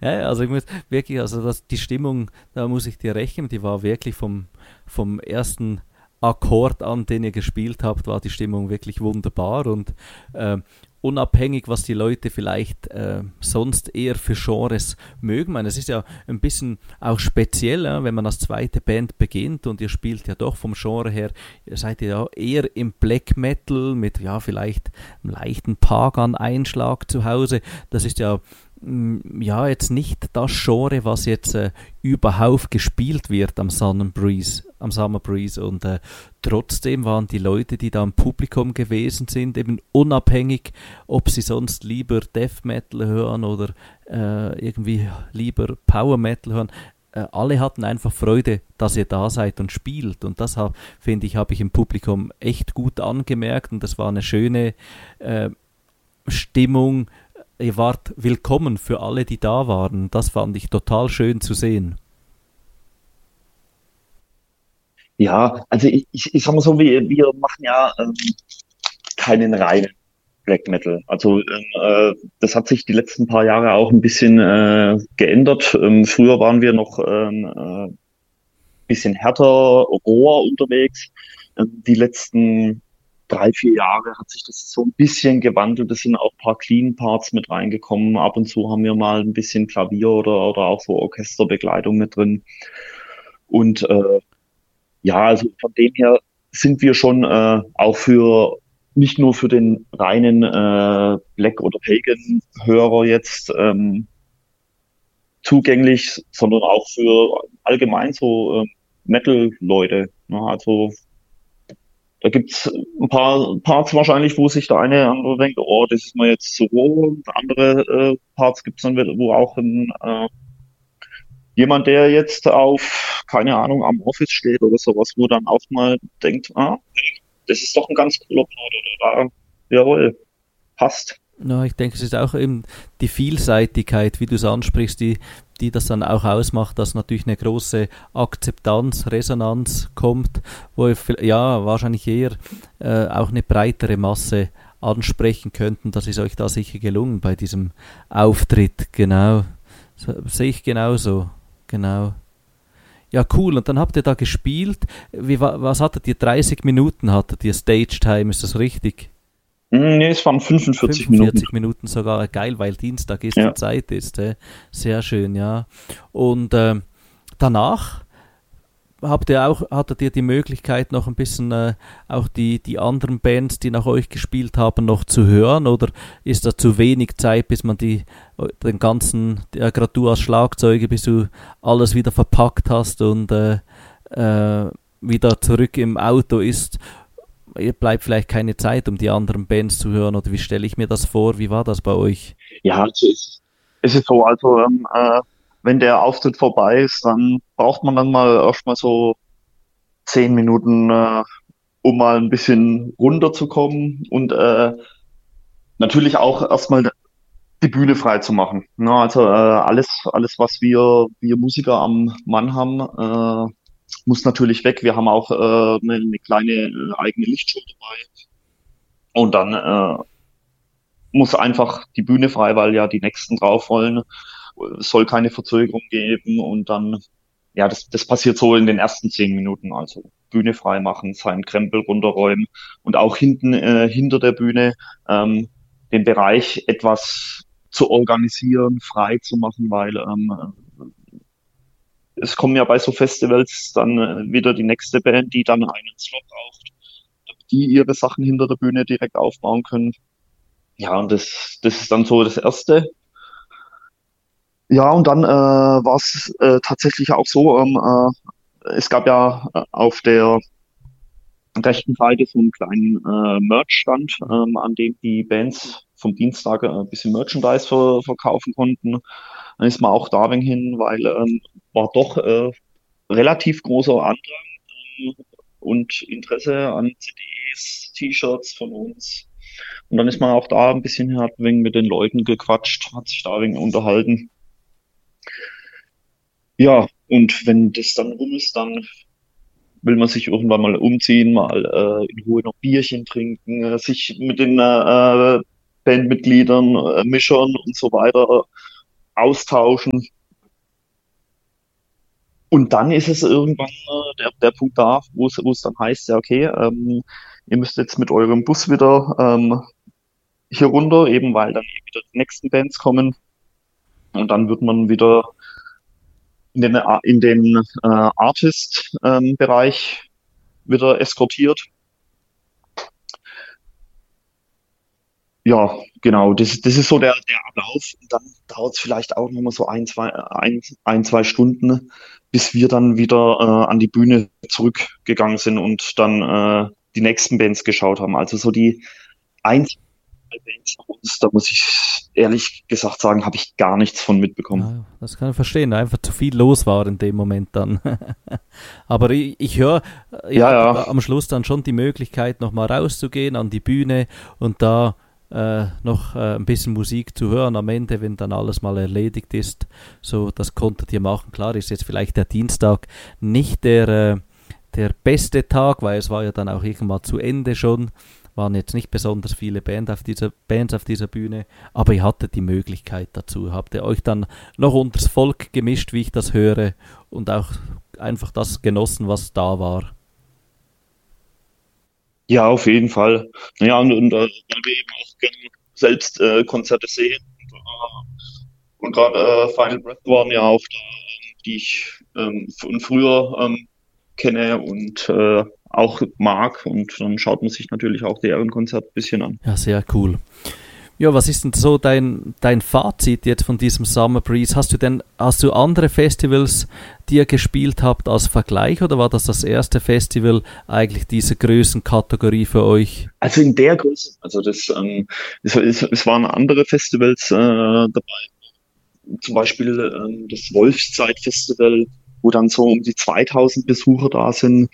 Ja, also ich muss wirklich, also die Stimmung, da muss ich dir recht geben, die war wirklich vom ersten Akkord an, den ihr gespielt habt, war die Stimmung wirklich wunderbar und äh, unabhängig, was die Leute vielleicht sonst eher für Genres mögen. Ich meine, es ist ja ein bisschen auch speziell, ja, wenn man als zweite Band beginnt und ihr spielt ja doch vom Genre her, ihr seid ja eher im Black Metal mit ja vielleicht einem leichten Pagan-Einschlag zu Hause. Das ist ja ja, jetzt nicht das Genre, was jetzt überhauf gespielt wird am Summer Breeze und trotzdem waren die Leute, die da im Publikum gewesen sind, eben unabhängig, ob sie sonst lieber Death Metal hören oder irgendwie lieber Power Metal hören, alle hatten einfach Freude, dass ihr da seid und spielt und das finde ich, habe ich im Publikum echt gut angemerkt und das war eine schöne Stimmung. Ihr wart willkommen für alle, die da waren. Das fand ich total schön zu sehen. Ja, also ich sag mal so, wir machen ja keinen reinen Black Metal. Also das hat sich die letzten paar Jahre auch ein bisschen geändert. Früher waren wir noch bisschen härter, roher unterwegs. Die letzten 3, 4 Jahre hat sich das so ein bisschen gewandelt. Es sind auch ein paar Clean Parts mit reingekommen. Ab und zu haben wir mal ein bisschen Klavier oder auch so Orchesterbegleitung mit drin. Und ja, also von dem her sind wir schon auch für nicht nur für den reinen Black oder Pagan-Hörer jetzt zugänglich, sondern auch für allgemein so Metal-Leute. Ne? Also da gibt's ein paar Parts wahrscheinlich, wo sich der eine oder andere denkt, oh, das ist mir jetzt zu roh. Und andere Parts gibt's dann wieder, wo auch jemand, der jetzt auf, keine Ahnung, am Office steht oder sowas, wo dann auch mal denkt, ah, das ist doch ein ganz cooler Part oder da, jawohl, passt. Ja, ich denke, es ist auch eben die Vielseitigkeit, wie du es ansprichst, die das dann auch ausmacht, dass natürlich eine große Akzeptanz, Resonanz kommt, wo ihr ja wahrscheinlich eher auch eine breitere Masse ansprechen könnten. Das ist euch da sicher gelungen bei diesem Auftritt, genau. So, sehe ich genauso, genau. Ja, cool. Und dann habt ihr da gespielt. Was hattet ihr? 30 Minuten hattet ihr Stage Time, ist das richtig? Nee, es waren 45 Minuten. 45 Minuten sogar, geil, weil Dienstag ist Ja. und Zeit ist. Sehr schön, ja. Und danach hattet ihr die Möglichkeit, noch ein bisschen auch die anderen Bands, die nach euch gespielt haben, noch zu hören? Oder ist da zu wenig Zeit, bis man den ganzen, ja, gerade du als Schlagzeuger, bis du alles wieder verpackt hast und wieder zurück im Auto ist? Bleibt vielleicht keine Zeit, um die anderen Bands zu hören, oder wie stelle ich mir das vor? Wie war das bei euch? Ja, also es ist so, also wenn der Auftritt vorbei ist, dann braucht man dann mal erstmal so 10 Minuten, um mal ein bisschen runterzukommen und natürlich auch erstmal die Bühne frei zu machen. Ne? Also alles, was wir Musiker am Mann haben, muss natürlich weg. Wir haben auch eine kleine eigene Lichtshow dabei und dann muss einfach die Bühne frei, weil ja die Nächsten drauf wollen. Es soll keine Verzögerung geben und dann, ja, das passiert so in den ersten 10 Minuten. Also Bühne frei machen, seinen Krempel runterräumen und auch hinten hinter der Bühne den Bereich etwas zu organisieren, frei zu machen, weil es kommen ja bei so Festivals dann wieder die nächste Band, die dann einen Slot braucht, damit die ihre Sachen hinter der Bühne direkt aufbauen können. Ja, und das ist dann so das Erste. Ja, und dann war es tatsächlich auch so, es gab ja auf der rechten Seite so einen kleinen Merch-Stand, an dem die Bands vom Dienstag ein bisschen Merchandise verkaufen konnten. Dann ist man auch da ein wenig hin, weil war doch relativ großer Andrang und Interesse an CDs, T-Shirts von uns. Und dann ist man auch da ein bisschen hin, hat ein wenig mit den Leuten gequatscht, hat sich da ein wenig unterhalten. Ja, und wenn das dann rum ist, dann will man sich irgendwann mal umziehen, mal in Ruhe noch Bierchen trinken, sich mit den Bandmitgliedern mischen und so weiter. austauschen. Und dann ist es irgendwann der Punkt da, wo es dann heißt, ja okay, ihr müsst jetzt mit eurem Bus wieder hier runter, eben weil dann wieder die nächsten Bands kommen. Und dann wird man wieder in den Artist-Bereich wieder eskortiert. Ja, genau, das ist so der Ablauf. Und dann dauert es vielleicht auch nochmal so zwei Stunden, bis wir dann wieder an die Bühne zurückgegangen sind und dann die nächsten Bands geschaut haben. Also so die einzelnen Bands von uns, da muss ich ehrlich gesagt sagen, habe ich gar nichts von mitbekommen. Ja, das kann ich verstehen, einfach zu viel los war in dem Moment dann. Aber ich höre Ja. am Schluss dann schon die Möglichkeit, nochmal rauszugehen an die Bühne und da noch ein bisschen Musik zu hören am Ende, wenn dann alles mal erledigt ist. So, das konntet ihr machen. Klar ist jetzt vielleicht der Dienstag nicht der beste Tag, weil es war ja dann auch irgendwann zu Ende schon. Waren jetzt nicht besonders viele Bands auf dieser Bühne, aber ihr hattet die Möglichkeit dazu. Habt ihr euch dann noch unters Volk gemischt, wie ich das höre, und auch einfach das genossen, was da war? Ja, auf jeden Fall. Naja, und weil wir eben auch gerne selbst Konzerte sehen. Und gerade Final Breath waren ja auch da, die ich von früher kenne und auch mag. Und dann schaut man sich natürlich auch deren Konzert ein bisschen an. Ja, sehr cool. Ja, was ist denn so dein Fazit jetzt von diesem Summer Breeze? Hast du andere Festivals, die ihr gespielt habt, als Vergleich, oder war das erste Festival eigentlich diese Größenkategorie für euch? Also in der Größe, also es waren andere Festivals dabei, zum Beispiel das Wolfszeit-Festival, wo dann so um die 2000 Besucher da sind.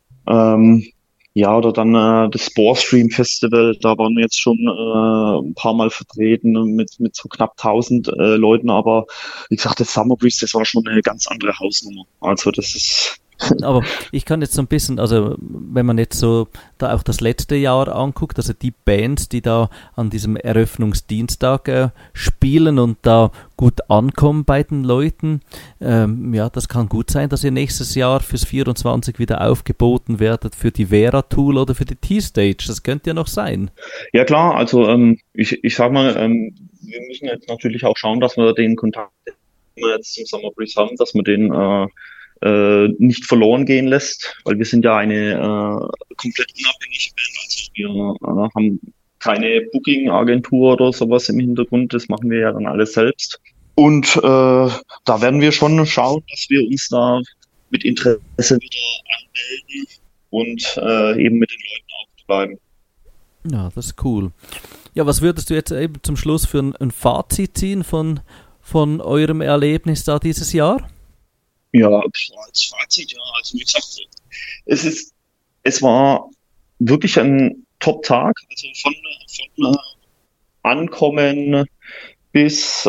Ja, oder dann das Sporestream Festival, da waren wir jetzt schon ein paar Mal vertreten mit so knapp 1000 Leuten, aber wie gesagt, das Summer Breeze, das war schon eine ganz andere Hausnummer. Also das ist... Aber ich kann jetzt so ein bisschen, also wenn man jetzt so da auch das letzte Jahr anguckt, also die Bands, die da an diesem Eröffnungsdienstag spielen und da gut ankommen bei den Leuten, ja, das kann gut sein, dass ihr nächstes Jahr fürs 24 wieder aufgeboten werdet für die Vera Tool oder für die T-Stage. Das könnte ja noch sein. Ja klar, also ich sag mal, wir müssen jetzt natürlich auch schauen, dass wir den Kontakt, den wir jetzt zum Summer Breeze haben, dass wir den nicht verloren gehen lässt, weil wir sind ja eine komplett unabhängige Band. Also wir haben keine Booking-Agentur oder sowas im Hintergrund, das machen wir ja dann alles selbst. Und da werden wir schon schauen, dass wir uns da mit Interesse wieder anmelden und eben mit den Leuten auch bleiben. Ja, das ist cool. Ja, was würdest du jetzt eben zum Schluss für ein Fazit ziehen von eurem Erlebnis da dieses Jahr? Ja, als Fazit, ja, also wie gesagt, es war wirklich ein Top-Tag, also von Ankommen bis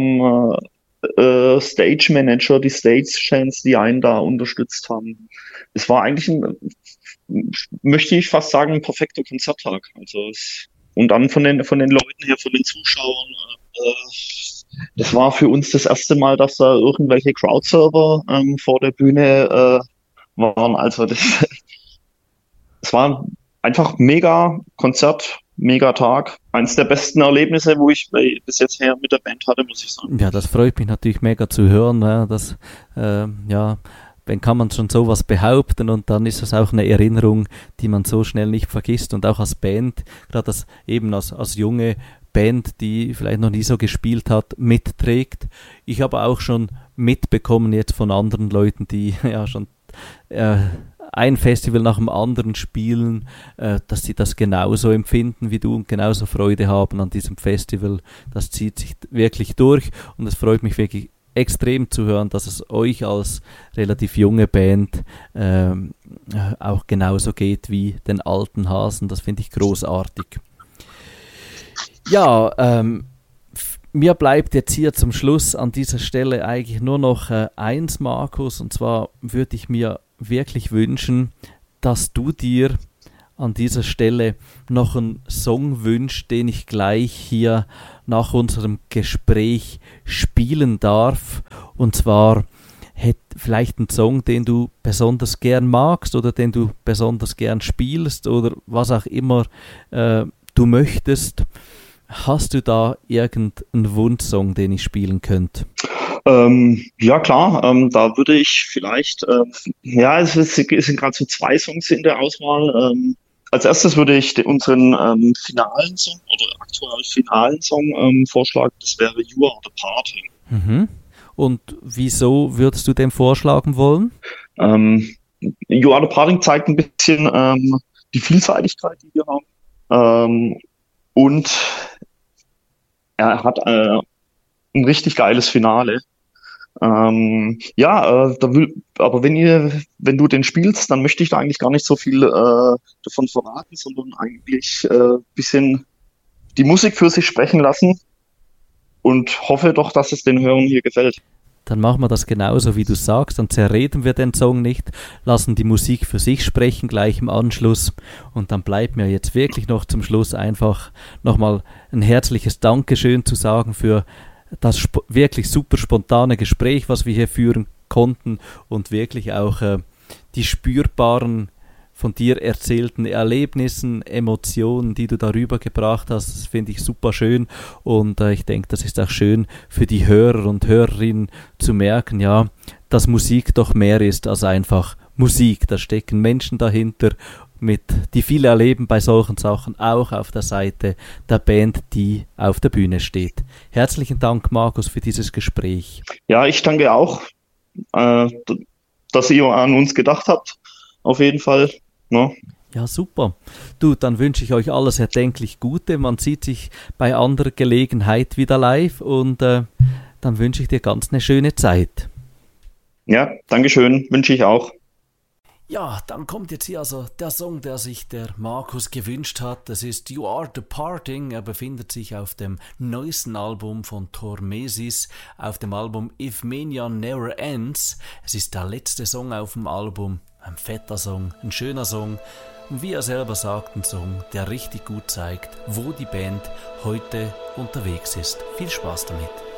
Stage Manager, die Stagehands, die einen da unterstützt haben. Es war eigentlich möchte ich fast sagen, ein perfekter Konzerttag. Und dann von den Leuten her, von den Zuschauern, das war für uns das erste Mal, dass da irgendwelche Crowdserver vor der Bühne waren. Also das war einfach mega Konzert, mega Tag. Eins der besten Erlebnisse, wo ich bis jetzt her mit der Band hatte, muss ich sagen. Ja, das freut mich natürlich mega zu hören. Ja, dass, ja, wenn kann man schon sowas behaupten, und dann ist das auch eine Erinnerung, die man so schnell nicht vergisst, und auch als Band, gerade eben als junge Band, die vielleicht noch nie so gespielt hat, mitträgt. Ich habe auch schon mitbekommen jetzt von anderen Leuten, die ja schon ein Festival nach dem anderen spielen, dass sie das genauso empfinden wie du und genauso Freude haben an diesem Festival. Das zieht sich wirklich durch, und es freut mich wirklich extrem zu hören, dass es euch als relativ junge Band auch genauso geht wie den alten Hasen. Das finde ich großartig. Ja, mir bleibt jetzt hier zum Schluss an dieser Stelle eigentlich nur noch eins, Markus, und zwar würde ich mir wirklich wünschen, dass du dir an dieser Stelle noch einen Song wünschst, den ich gleich hier nach unserem Gespräch spielen darf. Und zwar vielleicht ein Song, den du besonders gern magst oder den du besonders gern spielst oder was auch immer du möchtest. Hast du da irgendeinen Wunschsong, den ich spielen könnte? Ja klar, da würde ich vielleicht, es sind gerade so zwei Songs in der Auswahl. Als erstes würde ich unseren finalen Song oder aktuell finalen Song vorschlagen, das wäre You Are the Party. Mhm. Und wieso würdest du den vorschlagen wollen? You Are the Party zeigt ein bisschen die Vielseitigkeit, die wir haben. Und er hat ein richtig geiles Finale. Aber wenn du den spielst, dann möchte ich da eigentlich gar nicht so viel davon verraten, sondern eigentlich ein bisschen die Musik für sich sprechen lassen und hoffe doch, dass es den Hörern hier gefällt. Dann machen wir das genauso, wie du sagst, dann zerreden wir den Song nicht, lassen die Musik für sich sprechen gleich im Anschluss und dann bleibt mir jetzt wirklich noch zum Schluss einfach nochmal ein herzliches Dankeschön zu sagen für das wirklich super spontane Gespräch, was wir hier führen konnten und wirklich auch die spürbaren von dir erzählten Erlebnissen, Emotionen, die du darüber gebracht hast, das finde ich super schön und ich denke, das ist auch schön für die Hörer und Hörerinnen zu merken, ja, dass Musik doch mehr ist als einfach Musik. Da stecken Menschen dahinter, die viel erleben bei solchen Sachen, auch auf der Seite der Band, die auf der Bühne steht. Herzlichen Dank, Markus, für dieses Gespräch. Ja, ich danke auch, dass ihr an uns gedacht habt, auf jeden Fall. No. Ja, super. Du, dann wünsche ich euch alles erdenklich Gute. Man sieht sich bei anderer Gelegenheit wieder live und dann wünsche ich dir ganz eine schöne Zeit. Ja, Dankeschön, wünsche ich auch. Ja, dann kommt jetzt hier also der Song, der sich der Markus gewünscht hat. Das ist You Are Departing. Er befindet sich auf dem neuesten Album von Tormesis, auf dem Album If Mania Never Ends. Es ist der letzte Song auf dem Album. Ein fetter Song, ein schöner Song. Und wie er selber sagt, ein Song, der richtig gut zeigt, wo die Band heute unterwegs ist. Viel Spaß damit.